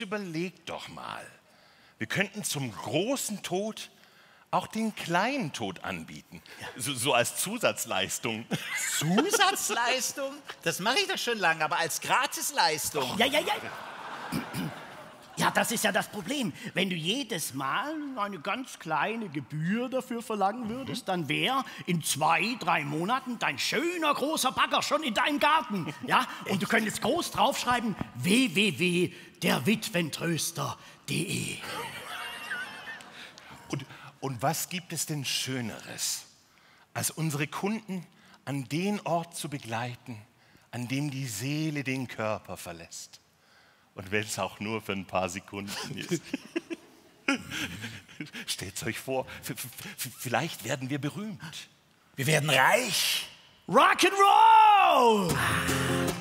Überleg doch mal. Wir könnten zum großen Tod auch den kleinen Tod anbieten. So als Zusatzleistung. Zusatzleistung? Das mache ich doch schon lange, aber als Gratisleistung. Ja. Ja, das ist ja das Problem. Wenn du jedes Mal eine ganz kleine Gebühr dafür verlangen würdest, dann wäre in 2, 3 Monaten dein schöner großer Bagger schon in deinem Garten. Ja? Und du könntest groß draufschreiben: www.derwitwentröster.de. Und was gibt es denn Schöneres, als unsere Kunden an den Ort zu begleiten, an dem die Seele den Körper verlässt? Und wenn es auch nur für ein paar Sekunden ist. Stellt's euch vor, vielleicht werden wir berühmt. Wir werden reich. Rock'n'Roll!